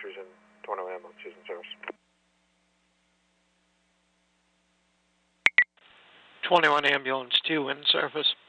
Fisheries and Torno Ambulance is in service. 21 Ambulance 2 in service.